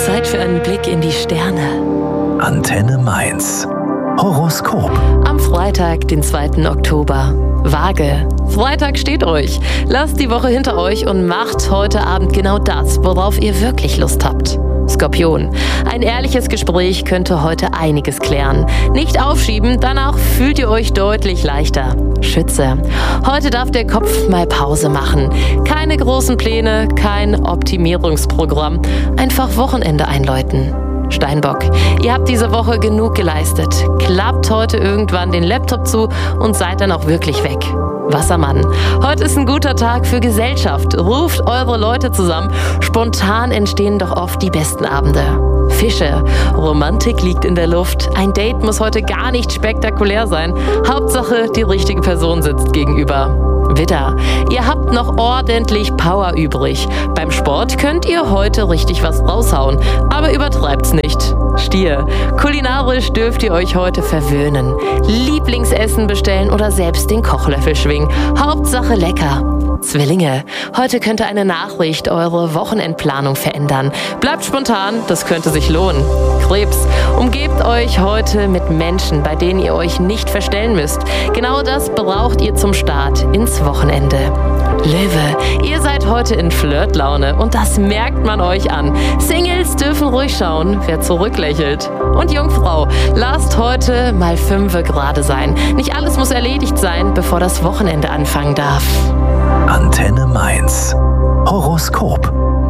Zeit für einen Blick in die Sterne. Antenne Mainz. Horoskop. Am Freitag, den 2. Oktober. Waage. Freitag steht euch. Lasst die Woche hinter euch und macht heute Abend genau das, worauf ihr wirklich Lust habt. Skorpion. Ein ehrliches Gespräch könnte heute einiges klären. Nicht aufschieben, danach fühlt ihr euch deutlich leichter. Schütze. Heute darf der Kopf mal Pause machen. Keine großen Pläne, kein Optimierungsprogramm. Einfach Wochenende einläuten. Steinbock. Ihr habt diese Woche genug geleistet. Klappt heute irgendwann den Laptop zu und seid dann auch wirklich weg. Wassermann. Heute ist ein guter Tag für Gesellschaft. Ruft eure Leute zusammen. Spontan entstehen doch oft die besten Abende. Fische. Romantik liegt in der Luft. Ein Date muss heute gar nicht spektakulär sein. Hauptsache, die richtige Person sitzt gegenüber. Widder. Ihr habt noch ordentlich Power übrig. Beim Sport könnt ihr heute richtig was raushauen, aber übertreibt's nicht. Stier. Kulinarisch dürft ihr euch heute verwöhnen. Lieblingsessen bestellen oder selbst den Kochlöffel schwingen. Hauptsache lecker. Zwillinge. Heute könnte eine Nachricht eure Wochenendplanung verändern. Bleibt spontan, das könnte sich lohnen. Krebs. Umgebt euch heute mit Menschen, bei denen ihr euch nicht verstellen müsst. Genau das braucht ihr zum Start ins Wochenende. Löwe. Ihr seid heute in Flirtlaune und das merkt man euch an. Singles dürfen ruhig schauen, wer zurücklächelt. Und Jungfrau. Lasst heute mal 5 gerade sein. Nicht alles muss erledigt sein, bevor das Wochenende anfangen darf. Antenne Mainz. Horoskop.